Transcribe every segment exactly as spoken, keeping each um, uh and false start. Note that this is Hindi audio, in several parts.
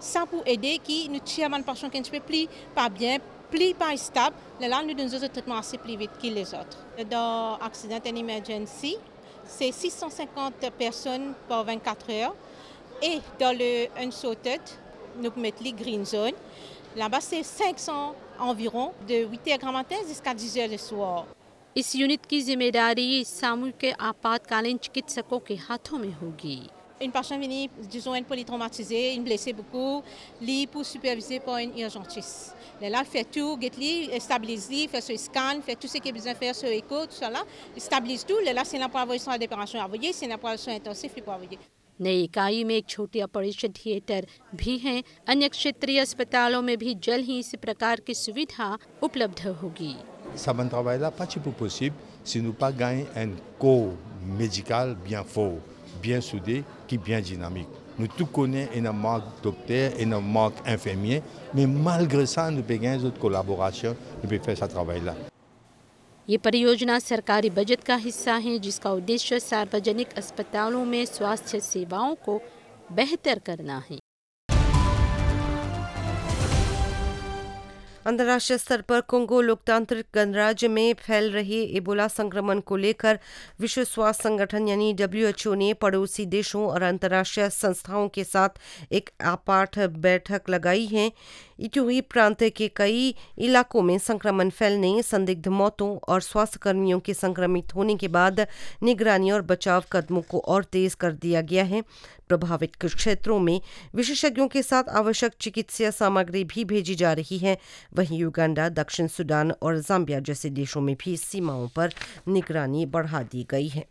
Ça pour aider qui nous tire une personne qui ne peut plus pas bien, plus pas stable. Là, nous donnons un traitement assez plus vite que les autres. Dans accident and emergency, c'est six cent cinquante personnes par vingt-quatre heures. Et dans le unsorted, nous mettons les green zone. Là-bas, c'est cinq cents environ de huit heures matin jusqu'à dix heures du soir. इस यूनिट की जिम्मेदारी सामूहिक आपातकालीन चिकित्सकों के हाथों में होगी। Une personne venue, disons, une polytraumatisée, une blessée beaucoup, lui pour superviser par une urgentiste. Là, fait tout, get-li, stabilise lui, fait ce scan, fait tout ce qu'il a besoin de faire sur l'écho, tout ça là, stabilise tout. Là, c'est là pour avoir son opération à envoyer, c'est là pour avoir son intensif pour envoyer. नई इकाई में एक छोटी ऑपरेशन थिएटर भी है। अन्य क्षेत्रीय अस्पतालों में भी जल्द ही इस प्रकार की सुविधा उपलब्ध होगी। Ça va travailler là, pas type possible si nous pas gagnons un corps médical bien fort, bien soudé, qui bien dynamique. Nous tous connaissons un manque de docteurs, un manque d'infirmiers, mais malgré ça, nous pouvons gagner d'autres collaborations, nous pouvons faire ce travail-là. ये परियोजना सरकारी बजट का हिस्सा है जिसका उद्देश्य सार्वजनिक अस्पतालों में स्वास्थ्य सेवाओं को बेहतर करना है। अंतर्राष्ट्रीय स्तर पर कोंगो लोकतांत्रिक गणराज्य में फैल रहे इबोला संक्रमण को लेकर विश्व स्वास्थ्य संगठन यानी डब्ल्यू एच ओ ने पड़ोसी देशों और अंतर्राष्ट्रीय संस्थाओं के साथ एक आपात बैठक लगाई है। इटूरी प्रांत के कई इलाकों में संक्रमण फैलने, संदिग्ध मौतों और स्वास्थ्य कर्मियों के संक्रमित होने के बाद निगरानी और बचाव कदमों को और तेज कर दिया गया है। प्रभावित क्षेत्रों में विशेषज्ञों के साथ आवश्यक चिकित्सा सामग्री भी भेजी जा रही है। वहीं युगांडा, दक्षिण सूडान और जाम्बिया जैसे देशों में भी सीमाओं पर निगरानी बढ़ा दी गई है।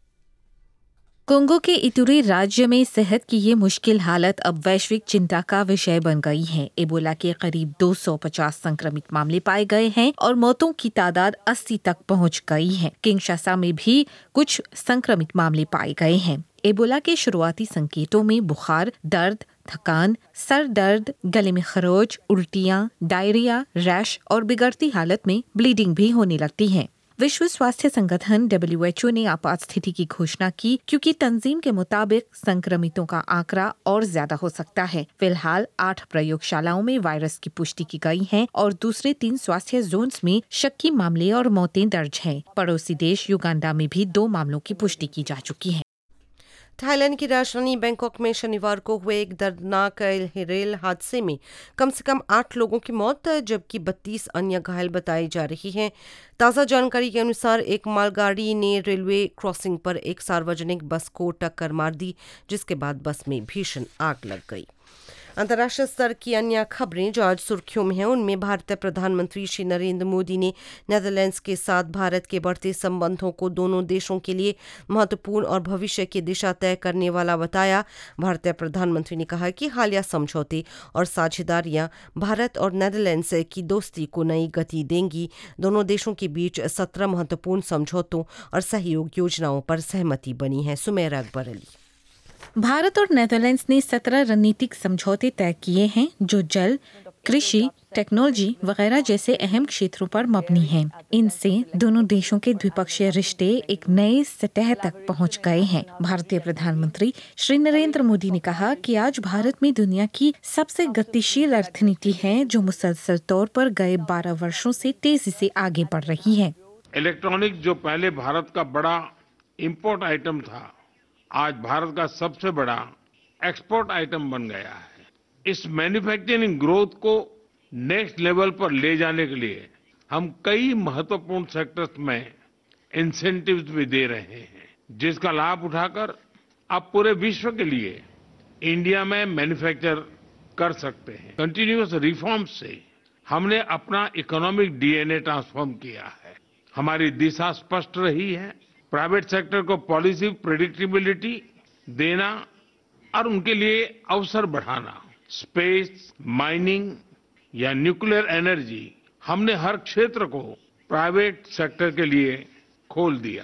कोंगो के इतुरी राज्य में सेहत की ये मुश्किल हालत अब वैश्विक चिंता का विषय बन गई है। एबोला के करीब दो सौ पचास संक्रमित मामले पाए गए हैं और मौतों की तादाद अस्सी तक पहुंच गई है। किंगशासा में भी कुछ संक्रमित मामले पाए गए हैं। एबोला के शुरुआती संकेतों में बुखार, दर्द, थकान, सर दर्द, गले में खरोच, उल्टियां, डायरिया, रैश और बिगड़ती हालत में ब्लीडिंग भी होने लगती है। विश्व स्वास्थ्य संगठन डब्ल्यू एच ओ ने आपात स्थिति की घोषणा की क्योंकि तंजीम के मुताबिक संक्रमितों का आंकड़ा और ज्यादा हो सकता है। फिलहाल आठ प्रयोगशालाओं में वायरस की पुष्टि की गई है और दूसरे तीन स्वास्थ्य जोन्स में शक की मामले और मौतें दर्ज हैं। पड़ोसी देश युगांडा में भी दो मामलों की पुष्टि की जा चुकी है। थाईलैंड की राजधानी बैंकॉक में शनिवार को हुए एक दर्दनाक रेल हादसे में कम से कम आठ लोगों की मौत जबकि बत्तीस अन्य घायल बताई जा रही हैं। ताज़ा जानकारी के अनुसार एक मालगाड़ी ने रेलवे क्रॉसिंग पर एक सार्वजनिक बस को टक्कर मार दी, जिसके बाद बस में भीषण आग लग गई। अंतर्राष्ट्रीय स्तर की अन्य खबरें जो आज सुर्खियों में हैं, उनमें भारतीय प्रधानमंत्री श्री नरेंद्र मोदी ने नेदरलैंड्स के साथ भारत के बढ़ते संबंधों को दोनों देशों के लिए महत्वपूर्ण और भविष्य की दिशा तय करने वाला बताया। भारतीय प्रधानमंत्री ने कहा कि हालिया समझौते और साझेदारियां भारत और नेदरलैंड्स की दोस्ती को नई गति देंगी। दोनों देशों के बीच सत्रह महत्वपूर्ण समझौतों और सहयोग योजनाओं पर सहमति बनी है। सुमेरा अकबर अली। भारत और नेदरलैंड्स ने सत्रह रणनीतिक समझौते तय किए हैं जो जल, कृषि, टेक्नोलॉजी वगैरह जैसे अहम क्षेत्रों पर मबनी हैं। इनसे दोनों देशों के द्विपक्षीय रिश्ते एक नए सतह तक पहुंच गए हैं। भारतीय प्रधानमंत्री श्री नरेंद्र मोदी ने कहा कि आज भारत में दुनिया की सबसे गतिशील अर्थनीति है जो मुसलसल तौर पर गए बारह वर्षों से तेजी से आगे बढ़ रही है। इलेक्ट्रॉनिक जो पहले भारत का बड़ा इम्पोर्ट आइटम था, आज भारत का सबसे बड़ा एक्सपोर्ट आइटम बन गया है। इस मैन्युफैक्चरिंग ग्रोथ को नेक्स्ट लेवल पर ले जाने के लिए हम कई महत्वपूर्ण सेक्टर्स में इंसेंटिव्स भी दे रहे हैं, जिसका लाभ उठाकर आप पूरे विश्व के लिए इंडिया में मैन्युफैक्चर कर सकते हैं। कंटिन्यूअस रिफॉर्म्स से हमने अपना इकोनॉमिक डीएनए ट्रांसफॉर्म किया है। हमारी दिशा स्पष्ट रही है। प्राइवेट सेक्टर को पॉलिसी प्रेडिक्टेबिलिटी देना और उनके लिए अवसर बढ़ाना। स्पेस, माइनिंग या न्यूक्लियर एनर्जी, हमने हर क्षेत्र को प्राइवेट सेक्टर के लिए खोल दिया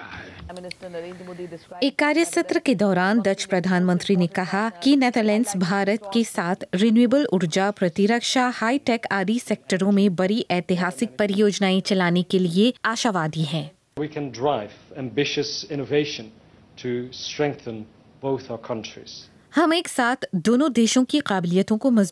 है। एक कार्य सत्र के दौरान डच प्रधानमंत्री ने कहा कि नेदरलैंड्स भारत के साथ रिन्यूएबल ऊर्जा, प्रतिरक्षा, हाईटेक आदि सेक्टरों में बड़ी ऐतिहासिक परियोजनाएं चलाने के लिए आशावादी है। We can drive ambitious innovation to strengthen both our countries. हम एक साथ दोनों देशों की काबिलियतों को मजबूत